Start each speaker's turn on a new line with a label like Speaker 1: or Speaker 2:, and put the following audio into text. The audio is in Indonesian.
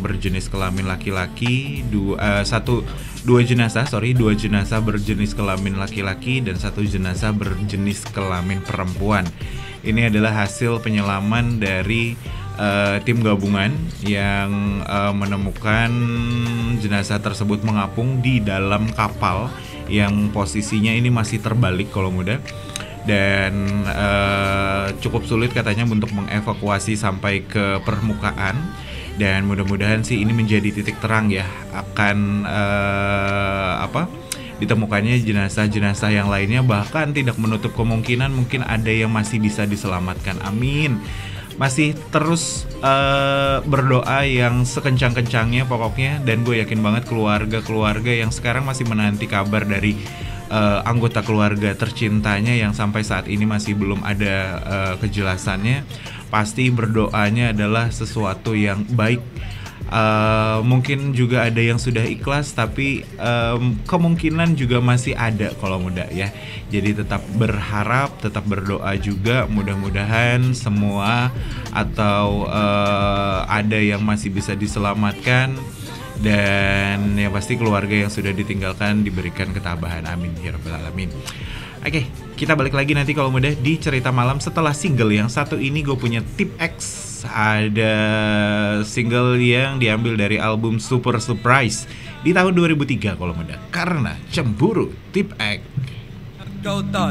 Speaker 1: berjenis kelamin laki-laki, dua jenazah berjenis kelamin laki-laki dan satu jenazah berjenis kelamin perempuan. Ini adalah hasil penyelaman dari tim gabungan yang menemukan jenazah tersebut mengapung di dalam kapal yang posisinya ini masih terbalik kalau muda, dan cukup sulit katanya untuk mengevakuasi sampai ke permukaan. Dan mudah-mudahan sih ini menjadi titik terang ya akan ditemukannya jenazah-jenazah yang lainnya, bahkan tidak menutup kemungkinan mungkin ada yang masih bisa diselamatkan. Amin. Masih terus berdoa yang sekencang-kencangnya pokoknya, dan gue yakin banget keluarga-keluarga yang sekarang masih menanti kabar dari anggota keluarga tercintanya yang sampai saat ini masih belum ada kejelasannya, pasti berdoanya adalah sesuatu yang baik. Mungkin juga ada yang sudah ikhlas, tapi kemungkinan juga masih ada kalau muda ya. Jadi tetap berharap, tetap berdoa juga, mudah-mudahan semua atau ada yang masih bisa diselamatkan, dan yang pasti keluarga yang sudah ditinggalkan diberikan ketabahan, amin ya rabbal alamin. Oke, kita balik lagi nanti kalau muda di cerita malam setelah single yang satu ini. Gue punya Tip X, ada single yang diambil dari album Super Surprise di tahun 2003 kalau muda, Karena Cemburu, Tip X.
Speaker 2: Kau tak